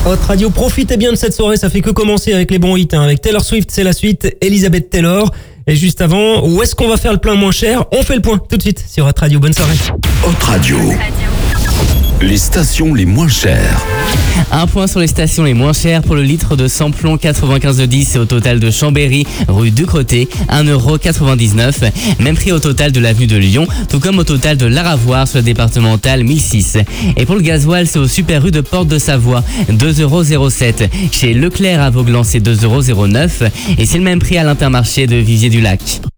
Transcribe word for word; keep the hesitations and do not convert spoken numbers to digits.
Hot Radio, profitez bien de cette soirée, ça fait que commencer avec les bons hits, hein. Avec Taylor Swift, c'est la suite, Elizabeth Taylor. Et juste avant, où est-ce qu'on va faire le plein moins cher? On fait le point tout de suite sur Hot Radio, bonne soirée. Hot Radio, les stations les moins chères. Un point sur les stations les moins chères pour le litre de samplon quatre-vingt-quinze de dix et au total de Chambéry, rue Ducrotté, un euro quatre-vingt-dix-neuf. Même prix au total de l'avenue de Lyon, tout comme au total de l'Aravoire sur le départemental mille six. Et pour le gasoil, c'est au super rue de Porte de Savoie, deux euros zéro sept. Chez Leclerc à Vauglan, c'est deux euros zéro neuf. Et c'est le même prix à l'Intermarché de Vivier-du-Lac.